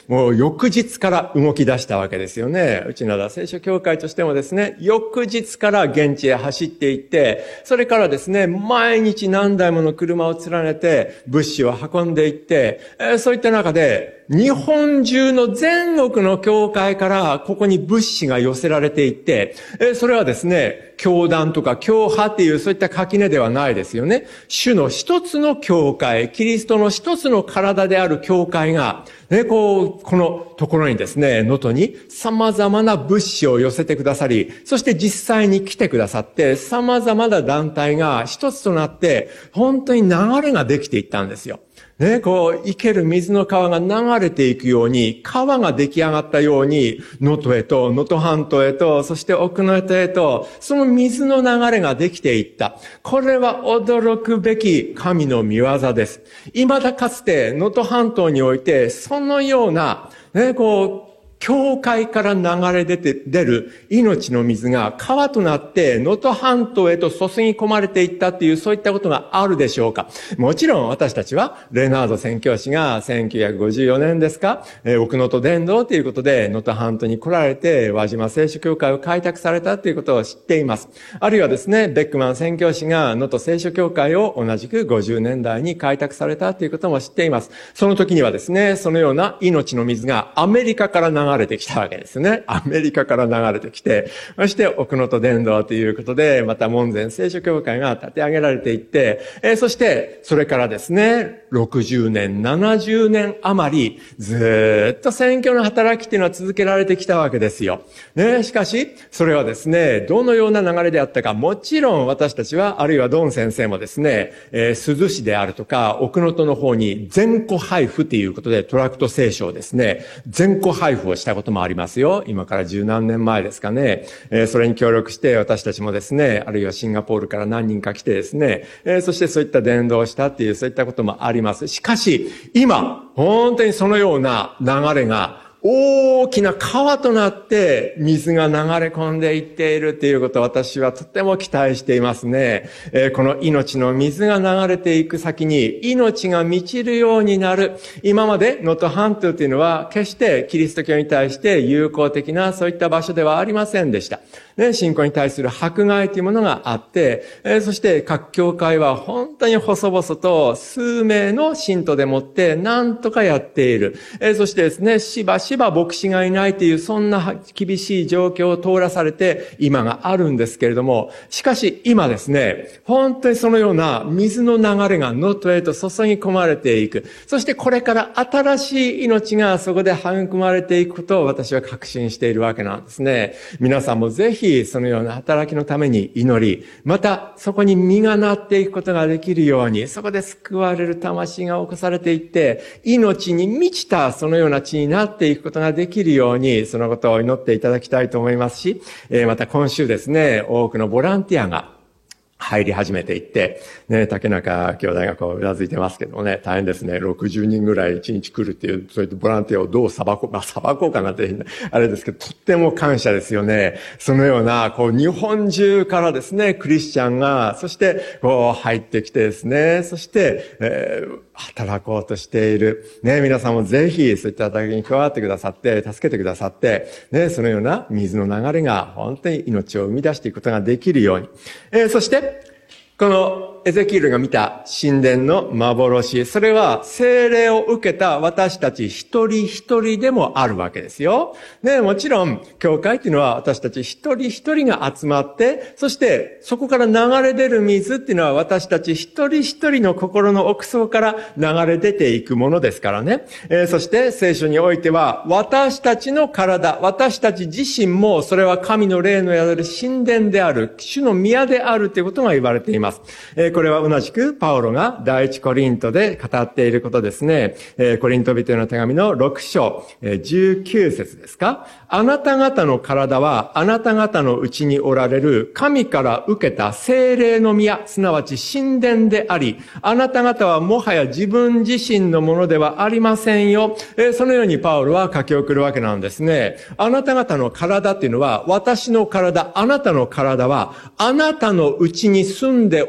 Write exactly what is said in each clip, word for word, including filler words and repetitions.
もう翌日から動き出したわけですよね。うちなだ聖書教会としてもですね、翌日から現地へ走って行って、それからですね、毎日何台もの車を連ねて物資を運んでいって、えー、そういった中で、日本中の全国の教会からここに物資が寄せられていって、それはですね、教団とか教派っていうそういった垣根ではないですよね。主の一つの教会、キリストの一つの体である教会が、ね、こう、このところにですね、能登に様々な物資を寄せてくださり、そして実際に来てくださって、様々な団体が一つとなって、本当に流れができていったんですよ。ね、こう、生ける水の川が流れていくように、川が出来上がったように、能登へと、能登半島へと、そして奥能登へと、その水の流れができていった。これは驚くべき神の御業です。未だかつて、能登半島において、そのような、ね、こう、教会から流れ出て、出る命の水が川となって能登半島へと注ぎ込まれていったっていうそういったことがあるでしょうか。もちろん私たちはレナード宣教師がせんきゅうひゃくごじゅうよねんですか、えー、奥能登伝道ということで能登半島に来られて輪島聖書教会を開拓されたということを知っています。あるいはですね、ベックマン宣教師が能登聖書教会を同じくごじゅうねんだいに開拓されたということも知っています。その時にはですね、そのような命の水がアメリカから流れれてきたわけですね。アメリカから流れてきて、そして奥能登伝道ということで、また門前聖書教会が立て上げられていって、えー、そしてそれからですね、ろくじゅうねん、ななじゅうねん余り、ずーっと宣教の働きっていうのは続けられてきたわけですよ。ね、しかし、それはですね、どのような流れであったか、もちろん私たちは、あるいはドン先生もですね、えー、珠洲市であるとか、奥能登の方に全戸配布ということで、トラクト聖書をですね、全戸配布をしたこともありますよ。今から十何年前ですかね。えー、それに協力して私たちもですね、あるいはシンガポールから何人か来てですね、えー、そしてそういった伝道をしたっていう、そういったこともあります。しかし、今、本当にそのような流れが、大きな川となって水が流れ込んでいっているということを私はとても期待していますね。えー、この命の水が流れていく先に命が満ちるようになる。今まで能登半島というのは決してキリスト教に対して友好的なそういった場所ではありませんでした。ね、信仰に対する迫害というものがあって、えー、そして各教会は本当に細々と数名の信徒でもって何とかやっている。えー、そしてですね、しばしば牧師がいないというそんな厳しい状況を通らされて今があるんですけれども、しかし今ですね、本当にそのような水の流れが能登へと注ぎ込まれていく。そしてこれから新しい命がそこで育まれていくことを私は確信しているわけなんですね。皆さんもぜひそのような働きのために祈り、またそこに実がなっていくことができるように、そこで救われる魂が起こされていって、命に満ちたそのような地になっていくことができるように、そのことを祈っていただきたいと思いますし、また今週ですね、多くのボランティアが入り始めていって、ね、竹中兄弟がこう、うなずいてますけどもね、大変ですね。ろくじゅうにんぐらいいちにち来るっていう、そういったボランティアをどう裁こう、まあ、裁こうかなって、あれですけど、とっても感謝ですよね。そのような、こう、日本中からですね、クリスチャンが、そして、こう、入ってきてですね、そして、えー、働こうとしている。ね、皆さんもぜひ、そういった働きに加わってくださって、助けてくださって、ね、そのような水の流れが、本当に命を生み出していくことができるように。えー、そして、このエゼキエールが見た神殿の幻、それは聖霊を受けた私たち一人一人でもあるわけですよ。ね、もちろん、教会っていうのは私たち一人一人が集まって、そしてそこから流れ出る水っていうのは私たち一人一人の心の奥底から流れ出ていくものですからね。えー、そして聖書においては、私たちの体、私たち自身もそれは神の霊の宿る神殿である、主の宮であるということが言われています。えーこれは同じくパウロが第一コリントで語っていることですね。コリント人への手紙のろく章じゅうきゅう節ですか。あなた方の体はあなた方のうちにおられる神から受けた聖霊の宮、すなわち神殿であり、あなた方はもはや自分自身のものではありませんよ。そのようにパウロは書き送るわけなんですね。あなた方の体っていうのは、私の体、あなたの体は、あなたのうちに住んでおられる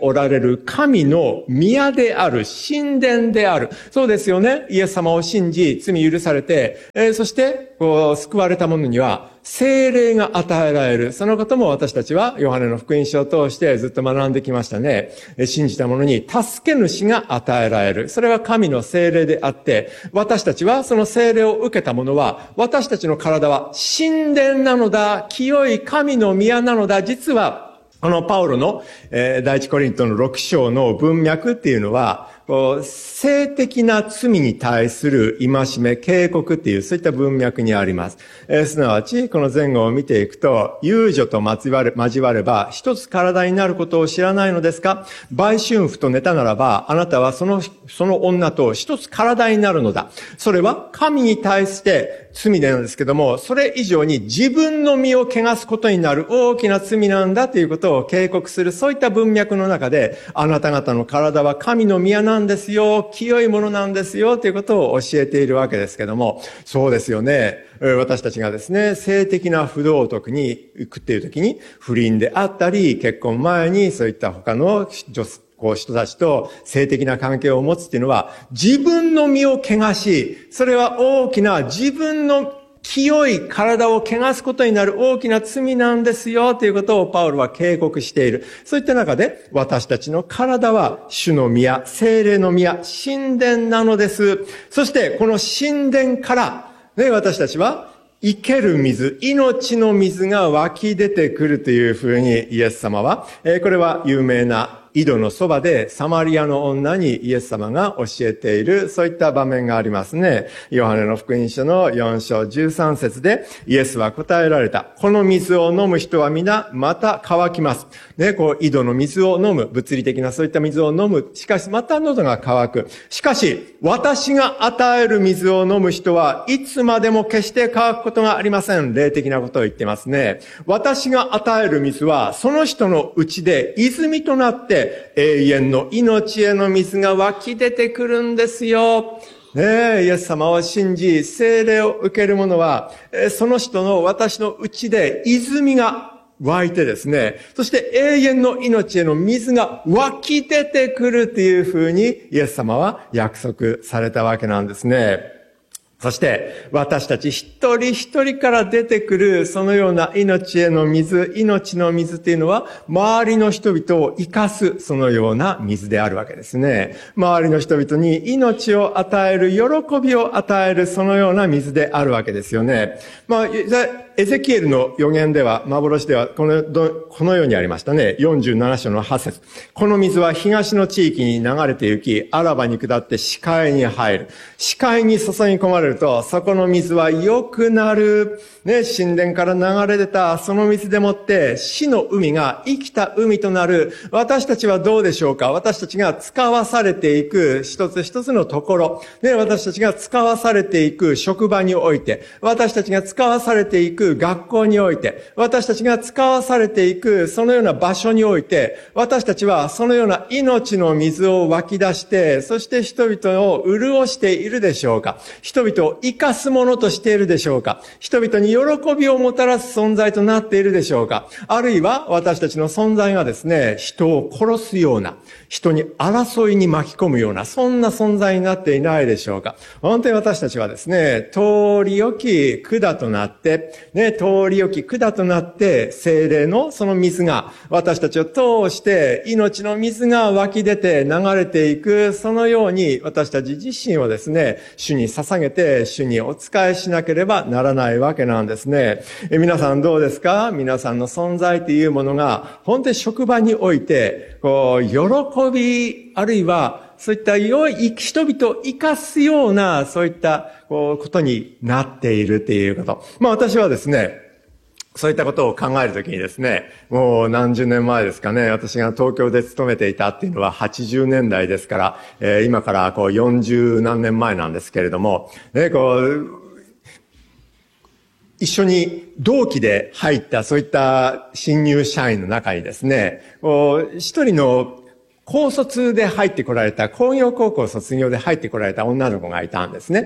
る神の宮である、神殿である。そうですよね。イエス様を信じ、罪許されて、えー、そして、こう、救われた者には、聖霊が与えられる。そのことも私たちは、ヨハネの福音書を通してずっと学んできましたね。信じた者に助け主が与えられる。それは神の聖霊であって、私たちはその聖霊を受けた者は、私たちの体は神殿なのだ、清い神の宮なのだ。実は、このパウロの、えー、第一コリントのろく章の文脈っていうのは、こう性的な罪に対する戒め、警告っていう、そういった文脈にあります。えー、すなわち、この前後を見ていくと、遊女と交われ、交われば、一つ体になることを知らないのですか？売春婦と寝たならば、あなたはその、その女と一つ体になるのだ。それは神に対して罪なんですけども、それ以上に自分の身を汚すことになる大きな罪なんだということを警告する、そういった文脈の中で、あなた方の体は神の宮なんですよ、清いものなんですよ、ということを教えているわけですけども、そうですよね。私たちがですね、性的な不道徳に行くっていう時に、不倫であったり、結婚前にそういった他の女性、こう人たちと性的な関係を持つっていうのは、自分の身を汚し、それは大きな自分の清い体を汚すことになる大きな罪なんですよということをパウロは警告している。そういった中で私たちの体は主の宮、聖霊の宮、神殿なのです。そしてこの神殿から、ね、私たちは生ける水、命の水が湧き出てくるというふうにイエス様は、えー、これは有名な井戸のそばでサマリアの女にイエス様が教えている、そういった場面がありますね。ヨハネの福音書のよん章じゅうさん節でイエスは答えられた。この水を飲む人は皆また乾きます。ね、こう井戸の水を飲む、物理的なそういった水を飲む。しかしまた喉が渇く。しかし私が与える水を飲む人はいつまでも決して乾くことがありません。霊的なことを言ってますね。私が与える水はその人のうちで泉となって永遠の命への水が湧き出てくるんですよ。ねえ、イエス様を信じ、聖霊を受ける者は、その人の私のうちで泉が湧いてですね、そして永遠の命への水が湧き出てくるというふうにイエス様は約束されたわけなんですね。そして私たち一人一人から出てくるそのような命への水、命の水っていうのは周りの人々を生かすそのような水であるわけですね。周りの人々に命を与える、喜びを与えるそのような水であるわけですよね。まあ、エゼキエルの予言では、幻ではこの、このようにありましたね。よんじゅうなな章のはち節。この水は東の地域に流れて行き、アラバに下って視界に入る。視界に注ぎ込まれると、そこの水は良くなる。ね、神殿から流れ出たその水でもって、死の海が生きた海となる。私たちはどうでしょうか？私たちが使わされていく一つ一つのところ、ね、私たちが使わされていく職場において、私たちが使わされていく学校において、私たちが使わされていくそのような場所において、私たちはそのような命の水を湧き出して、そして人々を潤しているでしょうか？人々を生かすものとしているでしょうか？人々に喜びをもたらす存在となっているでしょうか？あるいは私たちの存在がですね、人を殺すような、人に争いに巻き込むような、そんな存在になっていないでしょうか？本当に私たちはですね、通り良き管となって、ね、通り良き管となって、聖霊のその水が私たちを通して命の水が湧き出て流れていく、そのように私たち自身をですね、主に捧げて主にお仕えしなければならないわけなんですね。え皆さんどうですか？皆さんの存在というものが本当に職場においてこう喜び、あるいはそういった良い人々を生かすようなそういったこうことになっているということ。まあ私はですね、そういったことを考えるときにですね、もう何十年前ですかね、私が東京で勤めていたっていうのははちじゅうねんだいですから、えー、今からこうよんじゅう何年前なんですけれども、ね、こう、一緒に同期で入ったそういった新入社員の中にですね、こう一人の高卒で入ってこられた、工業高校卒業で入ってこられた女の子がいたんですね。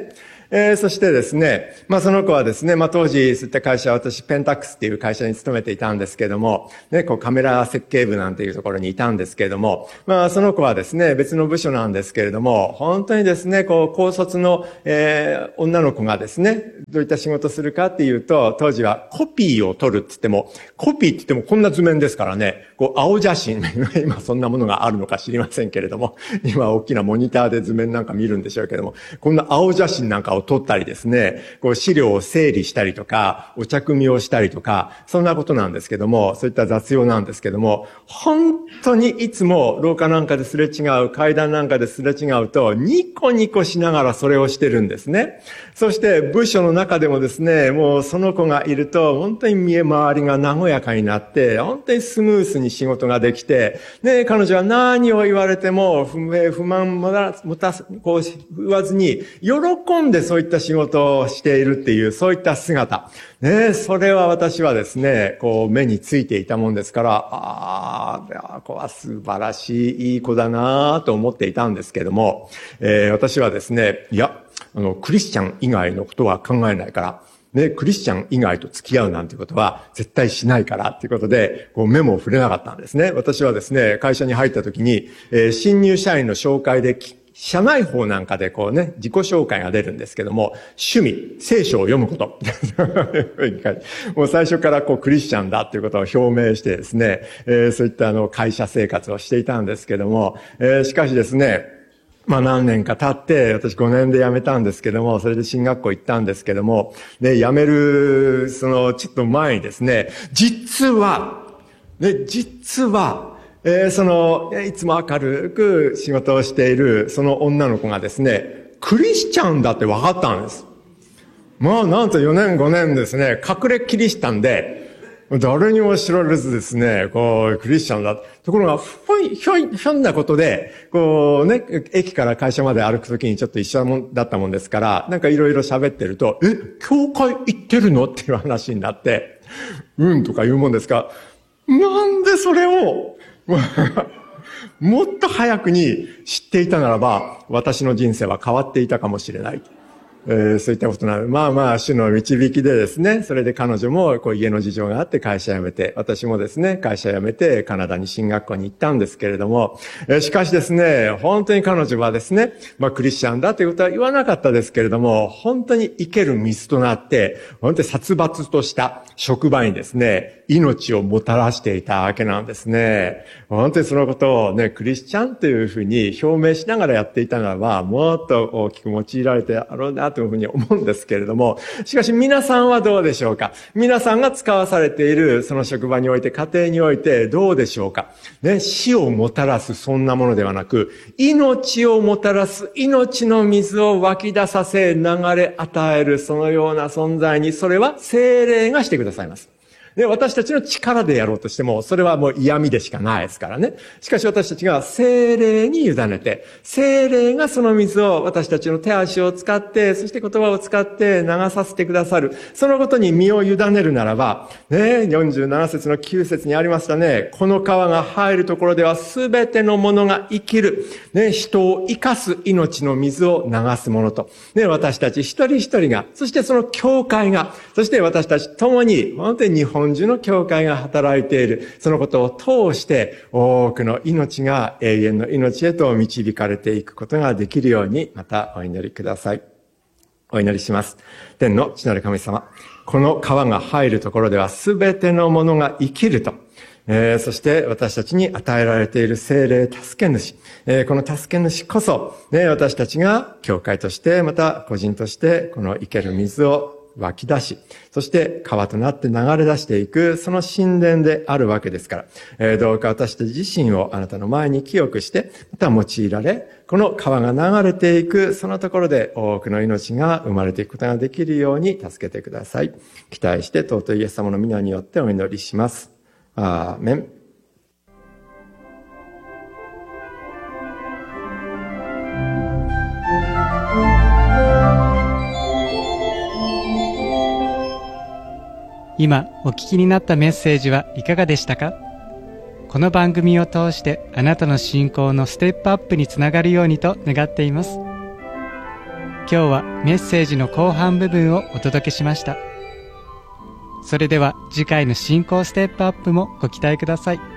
えー、そしてですね、まあその子はですね、まあ当時そういった会社は私ペンタックスっていう会社に勤めていたんですけども、ね、こうカメラ設計部なんていうところにいたんですけれども、まあその子はですね、別の部署なんですけれども、本当にですね、こう高卒の、えー、女の子がですね、どういった仕事するかっていうと、当時はコピーを取るって言っても、コピーって言ってもこんな図面ですからね、こう青写真、今そんなものがあるのか知りませんけれども、今大きなモニターで図面なんか見るんでしょうけども、こんな青写真なんかを撮ったりですね、こう資料を整理したりとか、お茶組みをしたりとか、そんなことなんですけども、そういった雑用なんですけども、本当にいつも廊下なんかですれ違う、階段なんかですれ違うと、ニコニコしながらそれをしてるんですね。そして部署の中でもですね、もうその子がいると、本当に見え回りが和やかになって、本当にスムースに仕事ができて、ね、彼女は何を言われても不平不満もたもたこう言わずに喜んでそういった仕事をしているっていうそういった姿ね、それは私はですねこう目についていたもんですから、ああこれは素晴らしいいい子だなと思っていたんですけども、えー、私はですねいやあのクリスチャン以外のことは考えないからね、クリスチャン以外と付き合うなんてことは絶対しないからっていうことで、こう目も触れなかったんですね。私はですね、会社に入った時に、えー、新入社員の紹介で、社内法なんかでこうね、自己紹介が出るんですけども、趣味、聖書を読むこと。もう最初からこうクリスチャンだっていうことを表明してですね、えー、そういったあの会社生活をしていたんですけども、えー、しかしですね、まあ何年か経って、私ごねんで辞めたんですけども、それで進学校行ったんですけども、ね、辞める、その、ちょっと前にですね、実は、ね、実は、えー、その、いつも明るく仕事をしている、その女の子がですね、クリスチャンだって分かったんです。まあなんとよねんごねんですね、隠れキリシタンで、誰にも知られずですね、こう、クリスチャンだ。ところが、ふい、ひょい、ひょんなことで、こうね、駅から会社まで歩くときにちょっと一緒だったもんですから、なんかいろいろ喋ってると、え、教会行ってるのっていう話になって、うんとか言うもんですが、なんでそれを、もっと早くに知っていたならば、私の人生は変わっていたかもしれない。えー、そういったことなの。まあまあ、主の導きでですね、それで彼女もこう家の事情があって会社辞めて、私もですね、会社辞めてカナダに進学校に行ったんですけれども、えー、しかしですね、本当に彼女はですね、まあクリスチャンだということは言わなかったですけれども、本当に生ける水となって、本当に殺伐とした職場にですね、命をもたらしていたわけなんですね。本当にそのことをね、クリスチャンというふうに表明しながらやっていたならば、もっと大きく用いられてあろうなというふうに思うんですけれども、しかし皆さんはどうでしょうか。皆さんが使わされているその職場において、家庭においてどうでしょうか。ね、死をもたらすそんなものではなく、命をもたらす命の水を湧き出させ、流れ与えるそのような存在に、それは聖霊がしてくださいます。で、私たちの力でやろうとしても、それはもう嫌味でしかないですからね。しかし私たちが聖霊に委ねて、聖霊がその水を私たちの手足を使って、そして言葉を使って流させてくださる。そのことに身を委ねるならば、ね、よんじゅうなな節のきゅう節にありましたね。この川が入るところでは全てのものが生きる。ね、人を生かす命の水を流すものと。ね、私たち一人一人が、そしてその教会が、そして私たち共に、本当に日本中の教会が働いている、そのことを通して多くの命が永遠の命へと導かれていくことができるように、またお祈りください。お祈りします。天の父なる神様、この川が入るところでは全てのものが生きると、えー、そして私たちに与えられている聖霊助け主、えー、この助け主こそ、ね、私たちが教会としてまた個人としてこの生ける水を湧き出し、そして川となって流れ出していく、その神殿であるわけですから、えー、どうか私たち自身をあなたの前に清くして、また用いられ、この川が流れていく、そのところで多くの命が生まれていくことができるように助けてください。期待して尊いイエス様の皆によってお祈りします。アーメン。 今お聞きになったメッセージはいかがでしたか？この番組を通してあなたの信仰のステップアップにつながるようにと願っています。 今日はメッセージの後半部分をお届けしました。それでは次回の進行ステップアップもご期待ください。